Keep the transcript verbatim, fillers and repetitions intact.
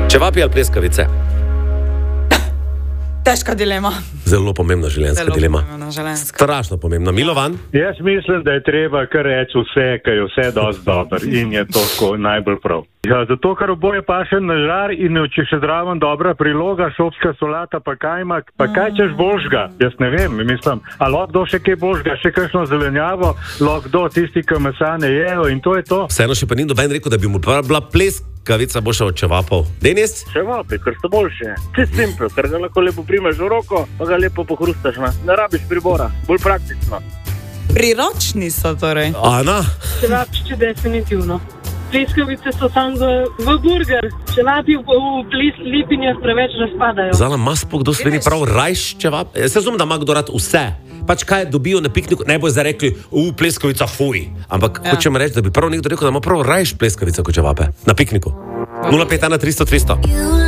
Čevapi ali pleskavice? Težka dilema. Zelo pomembna življenjska Zelo dilema. pomembna življenjska. Strašno pomembna. Milovan? Jaz mislim, da je treba kar reči vse, ker je vse dosti dobro in je to tako najbolj prav. Ja, zato, ker oboje paše na žar in če še zraven dobra priloga, šopska solata, pa kajmak, pa kaj češ božga? Jaz ne vem, mislim, a lahko kdo še kaj božga, še kakšno zelenjavo, lahko kdo tisti, ki mesa ne jejo in to je to. Vseeno še pa ni noben rekel, da bi mu bila pleskavica boljša od čevapov. Denis? Čevapi, ker so boljše. Vse simpel, ker ga lahko lepo primeš v roko, pa ga lepo pohrustaš. Ne, ne rabiš pribora, bolj praktično. Priročni so torej. Ana? Čevapčiči definitivno. Pleskavice so samo v, v burger, čevapi v, v lipinjah preveč razpadajo. Zala, ima sploh kdo sveni prav rajš čevap? Jaz razumem, da ima kdo rad vse. Pač kaj dobijo na pikniku, ne bojo zdaj rekli, u, pleskavica, fuj. Ampak ja. Hočem reči, da bi prav nekdo rekel, da ima prav rajš pleskavica kot čevape. Na pikniku. nula pet ena tristo tristo.